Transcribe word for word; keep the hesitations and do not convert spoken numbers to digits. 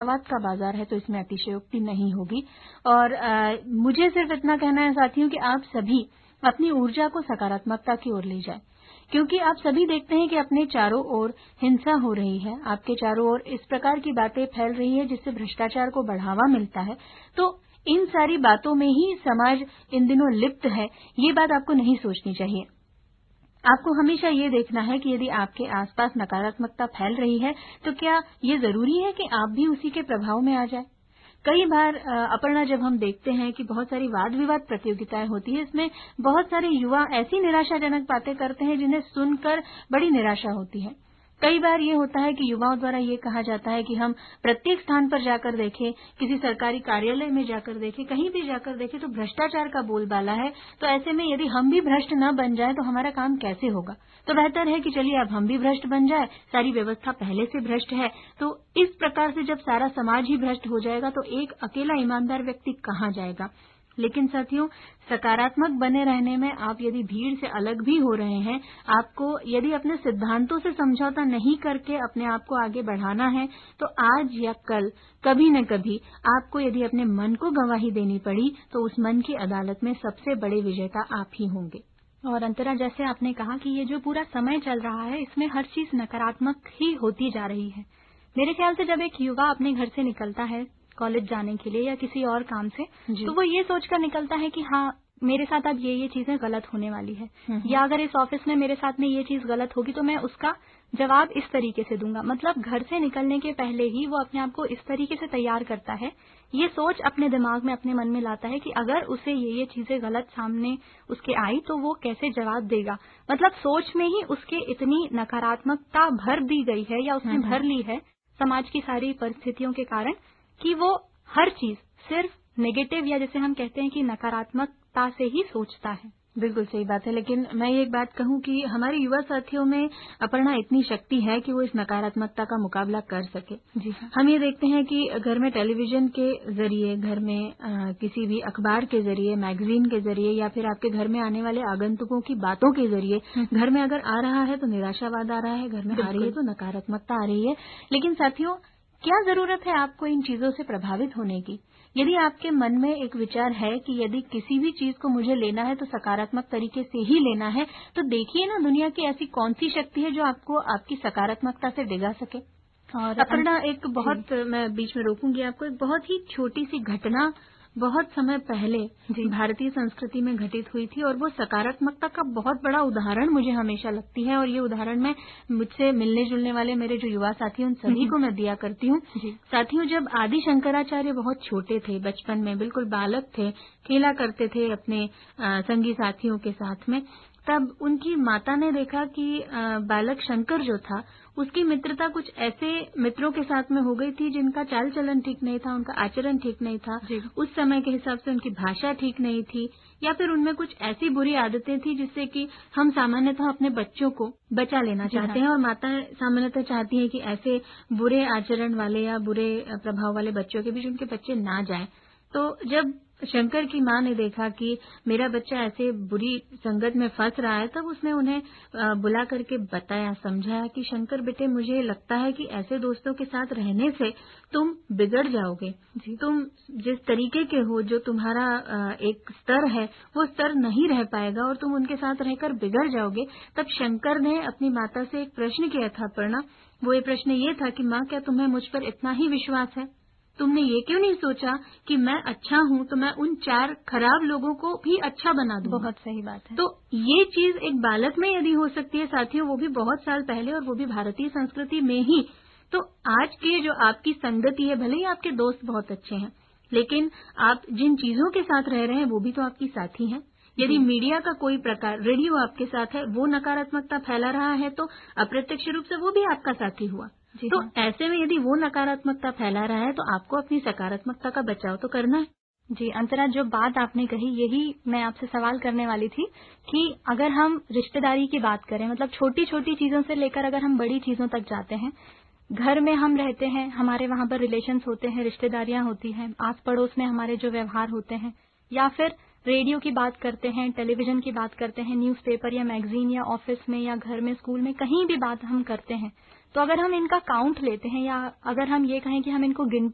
सवाद का बाजार है तो इसमें अतिशयोक्ति नहीं होगी। और आ, मुझे सिर्फ इतना कहना है साथियों कि आप सभी अपनी ऊर्जा को सकारात्मकता की ओर ले जाएं, क्योंकि आप सभी देखते हैं कि अपने चारों ओर हिंसा हो रही है, आपके चारों ओर इस प्रकार की बातें फैल रही है जिससे भ्रष्टाचार को बढ़ावा मिलता है। तो इन सारी बातों में ही समाज इन दिनों लिप्त है, ये बात आपको नहीं सोचनी चाहिए। आपको हमेशा ये देखना है कि यदि आपके आसपास नकारात्मकता फैल रही है तो क्या ये जरूरी है कि आप भी उसी के प्रभाव में आ जाए। कई बार अपर्णा, जब हम देखते हैं कि बहुत सारी वाद विवाद प्रतियोगिताएं होती है, इसमें बहुत सारे युवा ऐसी निराशाजनक बातें करते हैं जिन्हें सुनकर बड़ी निराशा होती है। कई बार ये होता है कि युवाओं द्वारा ये कहा जाता है कि हम प्रत्येक स्थान पर जाकर देखें, किसी सरकारी कार्यालय में जाकर देखें, कहीं भी जाकर देखें तो भ्रष्टाचार का बोलबाला है। तो ऐसे में यदि हम भी भ्रष्ट न बन जाए तो हमारा काम कैसे होगा। तो बेहतर है कि चलिए अब हम भी भ्रष्ट बन जाए, सारी व्यवस्था पहले से भ्रष्ट है। तो इस प्रकार से जब सारा समाज ही भ्रष्ट हो जाएगा तो एक अकेला ईमानदार व्यक्ति कहाँ जाएगा। लेकिन साथियों, सकारात्मक बने रहने में आप यदि भीड़ से अलग भी हो रहे हैं, आपको यदि अपने सिद्धांतों से समझौता नहीं करके अपने आप को आगे बढ़ाना है, तो आज या कल कभी न कभी आपको यदि अपने मन को गवाही देनी पड़ी तो उस मन की अदालत में सबसे बड़े विजेता आप ही होंगे। और अंतरा, जैसे आपने कहा कि ये जो पूरा समय चल रहा है इसमें हर चीज नकारात्मक ही होती जा रही है। मेरे ख्याल से जब एक युवा अपने घर से निकलता है कॉलेज जाने के लिए या किसी और काम से, तो वो ये सोचकर निकलता है कि हाँ मेरे साथ अब ये ये चीजें गलत होने वाली है, या अगर इस ऑफिस में मेरे साथ में ये चीज गलत होगी तो मैं उसका जवाब इस तरीके से दूंगा। मतलब घर से निकलने के पहले ही वो अपने आप को इस तरीके से तैयार करता है, ये सोच अपने दिमाग में अपने मन में लाता है कि अगर उसे ये ये चीजें गलत सामने उसके आई तो वो कैसे जवाब देगा। मतलब सोच में ही उसके इतनी नकारात्मकता भर दी गई है या उसने भर ली है समाज की सारी परिस्थितियों के कारण कि वो हर चीज सिर्फ नेगेटिव या जैसे हम कहते हैं कि नकारात्मकता से ही सोचता है। बिल्कुल सही बात है। लेकिन मैं ये एक बात कहूं कि हमारे युवा साथियों में अपर्णा इतनी शक्ति है कि वो इस नकारात्मकता का मुकाबला कर सके। जी हम ये देखते हैं कि घर में टेलीविजन के जरिए, घर में आ, किसी भी अखबार के जरिए, मैगजीन के जरिए या फिर आपके घर में आने वाले आगंतुकों की बातों के जरिए घर में अगर आ रहा है तो निराशावाद आ रहा है, घर में आ रही है तो नकारात्मकता आ रही है। लेकिन साथियों, क्या जरूरत है आपको इन चीजों से प्रभावित होने की। यदि आपके मन में एक विचार है कि यदि किसी भी चीज को मुझे लेना है तो सकारात्मक तरीके से ही लेना है, तो देखिए ना दुनिया की ऐसी कौन सी शक्ति है जो आपको आपकी सकारात्मकता से डिगा सके। और अपर्णा, एक बहुत, मैं बीच में रोकूंगी आपको, एक बहुत ही छोटी सी घटना बहुत समय पहले भारतीय संस्कृति में घटित हुई थी और वो सकारात्मकता का बहुत बड़ा उदाहरण मुझे हमेशा लगती है। और ये उदाहरण मैं मुझसे मिलने जुलने वाले मेरे जो युवा साथी उन सभी को मैं दिया करती हूँ। साथियों, जब आदि शंकराचार्य बहुत छोटे थे, बचपन में बिल्कुल बालक थे, खेला करते थे अपने आ, संगी साथियों के साथ में, तब उनकी माता ने देखा कि बालक शंकर जो था उसकी मित्रता कुछ ऐसे मित्रों के साथ में हो गई थी जिनका चाल चलन ठीक नहीं था, उनका आचरण ठीक नहीं था, उस समय के हिसाब से उनकी भाषा ठीक नहीं थी, या फिर उनमें कुछ ऐसी बुरी आदतें थी जिससे कि हम सामान्यतः अपने बच्चों को बचा लेना चाहते हैं। और माताएं सामान्यतः चाहती हैं कि ऐसे बुरे आचरण वाले या बुरे प्रभाव वाले बच्चों के बीच उनके बच्चे ना जाएं। तो जब शंकर की माँ ने देखा कि मेरा बच्चा ऐसे बुरी संगत में फंस रहा है, तब उसने उन्हें बुला करके बताया, समझाया कि शंकर बेटे, मुझे लगता है कि ऐसे दोस्तों के साथ रहने से तुम बिगड़ जाओगे। तुम जिस तरीके के हो, जो तुम्हारा एक स्तर है, वो स्तर नहीं रह पाएगा और तुम उनके साथ रहकर बिगड़ जाओगे। तब शंकर ने अपनी माता से एक प्रश्न किया था अपर्णा। वो ये प्रश्न ये था कि माँ, क्या तुम्हें मुझ पर इतना ही विश्वास है? तुमने ये क्यों नहीं सोचा कि मैं अच्छा हूँ तो मैं उन चार खराब लोगों को भी अच्छा बना दूँ। बहुत सही बात है। तो ये चीज एक बालक में यदि हो सकती है साथियों, वो भी बहुत साल पहले और वो भी भारतीय संस्कृति में ही, तो आज की जो आपकी संगति है, भले ही आपके दोस्त बहुत अच्छे हैं, लेकिन आप जिन चीजों के साथ रह रहे हैं वो भी तो आपकी साथी हैं। यदि मीडिया का कोई प्रकार, रेडियो आपके साथ है, वो नकारात्मकता फैला रहा है तो अप्रत्यक्ष रूप से वो भी आपका साथी हुआ। तो ऐसे में यदि वो नकारात्मकता फैला रहा है तो आपको अपनी सकारात्मकता का बचाव तो करना है। जी अंतरा, जो बात आपने कही यही मैं आपसे सवाल करने वाली थी कि अगर हम रिश्तेदारी की बात करें, मतलब छोटी छोटी चीजों से लेकर अगर हम बड़ी चीजों तक जाते हैं, घर में हम रहते हैं, हमारे वहां पर रिलेशंस होते हैं, रिश्तेदारियां होती हैं, आस पड़ोस में हमारे जो व्यवहार होते हैं, या फिर रेडियो की बात करते हैं, टेलीविजन की बात करते हैं, न्यूज़पेपर या मैगजीन या ऑफिस में या घर में, स्कूल में, कहीं भी बात हम करते हैं, तो अगर हम इनका काउंट लेते हैं या अगर हम ये कहें कि हम इनको गिनते